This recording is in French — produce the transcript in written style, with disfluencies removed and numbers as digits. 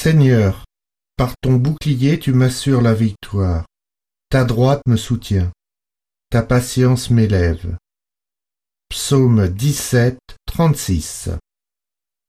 Seigneur, par ton bouclier tu m'assures la victoire. Ta droite me soutient. Ta patience m'élève. Psaume 17, 36.